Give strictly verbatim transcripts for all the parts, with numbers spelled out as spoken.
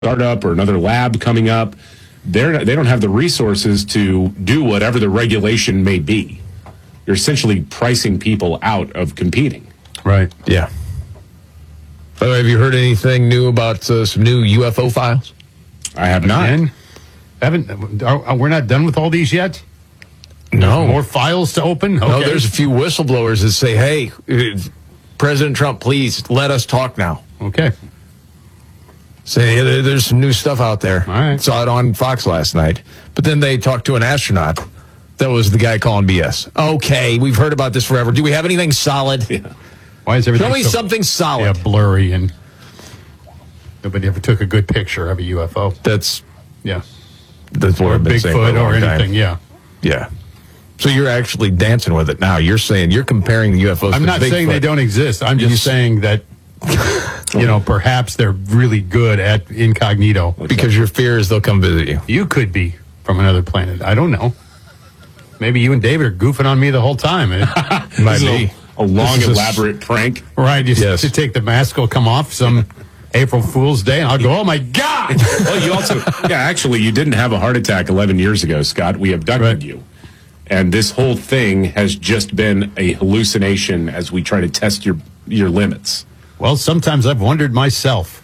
startup or another lab coming up. They're, they don't have the resources to do whatever the regulation may be. You're essentially pricing people out of competing. Right. Yeah. By the way, have you heard anything new about uh, some new U F O files? I have not. Again? Haven't, are, we're not done with all these yet? No. More files to open? Okay. No, there's a few whistleblowers that say, hey, uh, President Trump, please let us talk now. Okay. Say, hey, there- there's some new stuff out there. All right. Saw it on Fox last night. But then they talked to an astronaut. That was the guy calling B S. Okay, we've heard about this forever. Do we have anything solid? Yeah. Why is everything Show me so, something solid. yeah, blurry and nobody ever took a good picture of a U F O? That's Yeah. that's what Or I've been saying for a Bigfoot long or time. anything, yeah. Yeah. So you're actually dancing with it now. You're saying you're comparing the U F Os I'm to not saying Bigfoot. they don't exist. I'm You just s- saying that, you know, perhaps they're really good at incognito. Because your fear is they'll come visit you. You could be from another planet. I don't know. Maybe you and David are goofing on me the whole time. It- Might This is be. a, a long, This is a- elaborate prank. right. Just Yes. to take the mask will come off some April Fool's Day, and I'll go, oh, my God. Well, you also, yeah, actually, you didn't have a heart attack eleven years ago, Scott. We abducted Right. you. And this whole thing has just been a hallucination as we try to test your, your limits. Well, sometimes I've wondered myself.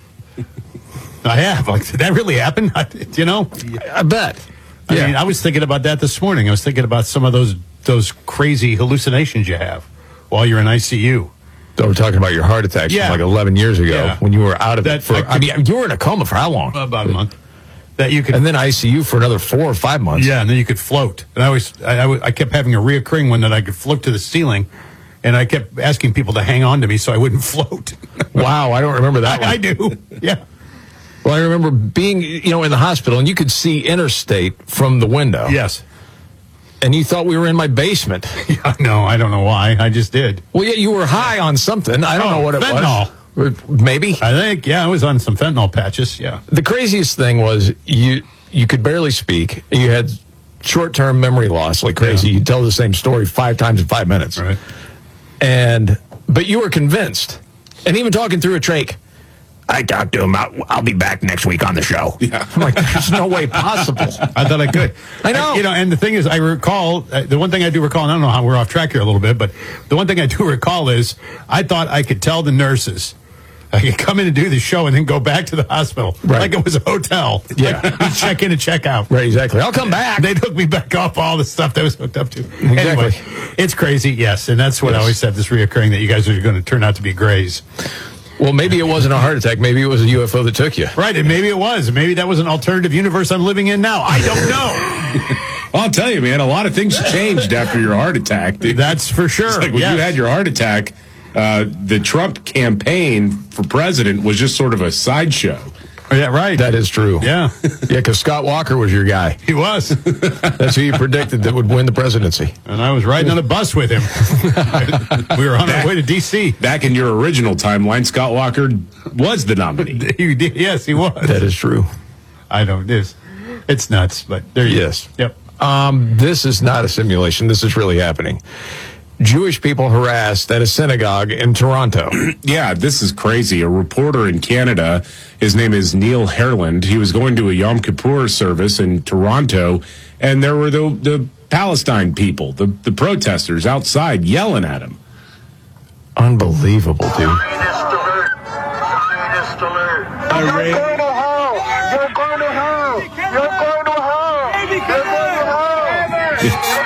I have. Like, did that really happen? I, you know? I bet. I Yeah. mean, I was thinking about that this morning. I was thinking about some of those those crazy hallucinations you have while you're in I C U. So we're talking about your heart attack Yeah. from like eleven years ago Yeah. when you were out of That- it for, I I, could- mean, you were in a coma for how long? About a month. That you could, And then I C U for another four or five months. yeah, and then you could float. And I was, I, I, w- I kept having a reoccurring one that I could float to the ceiling, and I kept asking people to hang on to me so I wouldn't float. Wow, I don't remember that I, I one. do. Yeah. Well, I remember being, you know, in the hospital and you could see interstate from the window. Yes. And you thought we were in my basement. Yeah. No, I don't know why. I just did. Well, yeah, you were high on something. I don't Oh, know what it fentanyl. was. Maybe. I think, yeah, I was on some fentanyl patches. Yeah. The craziest thing was you you could barely speak. You had short-term memory loss like crazy. Yeah. You tell the same story five times in five minutes. Right. And but you were convinced. And even talking through a trach. I talked to him. I'll, I'll be back next week on the show. Yeah. I'm like, there's no way possible. I thought I could. I know. You know, and the thing is, I recall, uh, the one thing I do recall, and I don't know how we're off track here a little bit, but the one thing I do recall is I thought I could tell the nurses, I could come in and do the show and then go back to the hospital. Right. Like it was a hotel. Yeah. Like, we check in and check out. Right, exactly. I'll come back. They'd hook me back off all the stuff that was hooked up to. Anyway, it's crazy, yes. And that's what I Yes. always said, this reoccurring, that you guys are going to turn out to be grays. Well, maybe it wasn't a heart attack. Maybe it was a U F O that took you. Right, and maybe it was. Maybe that was an alternative universe I'm living in now. I don't know. I'll tell you, man, a lot of things changed after your heart attack. That's for sure. It's like when Yes. you had your heart attack, uh, the Trump campaign for president was just sort of a sideshow. Yeah, right. That is true. Yeah, Yeah, because Scott Walker was your guy. he was. That's who you predicted that would win the presidency. And I was riding on a bus with him. We were on our way to D C Back in your original timeline, Scott Walker was the nominee. He did- yes, he was. That is true. I know it is. It's nuts, but there you Yes. go. Yep. Um, this is not a simulation. This is really happening. Jewish people harassed at a synagogue in Toronto. Yeah, this is crazy. A reporter in Canada, his name is Neil Herland. He was going to a Yom Kippur service in Toronto, and there were the, the Palestine people, the, the protesters outside yelling at him. Unbelievable, dude. Zionist alert! Zionist alert! You're going to hell! You're going to hell! You're going to hell! You're going to hell! You're going to hell!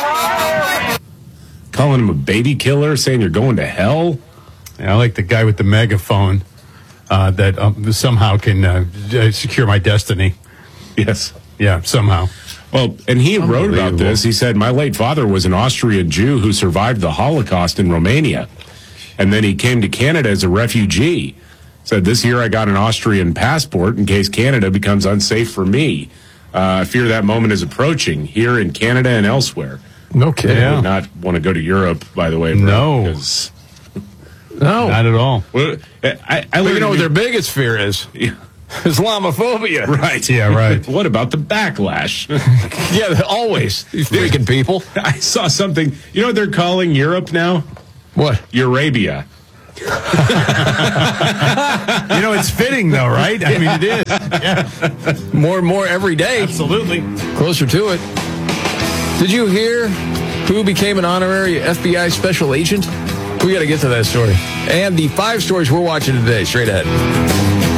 Calling him a baby killer, saying you're going to hell. Yeah, I like the guy with the megaphone uh, that um, somehow can uh, uh, secure my destiny. Yes. Yeah, somehow. Well, and he wrote about Unbelievable. this. He said, my late father was an Austrian Jew who survived the Holocaust in Romania. And then he came to Canada as a refugee. Said, this year I got an Austrian passport in case Canada becomes unsafe for me. Uh, I fear that moment is approaching here in Canada and elsewhere. No kidding. I Yeah. would not want to go to Europe, by the way. Bro, No. because- No. Not at all. Well, I, I But learned you know what to their be- biggest fear is? Yeah. Islamophobia. Right. Yeah, right. What about the backlash? Yeah, always. These freaking people. I saw something. You know what they're calling Europe now? What? Eurabia. You know, it's fitting, though, right? I mean, it is. Yeah. More and more every day. Absolutely. Closer to it. Did you hear who became an honorary F B I special agent? We got to get to that story. And the five stories we're watching today, straight ahead.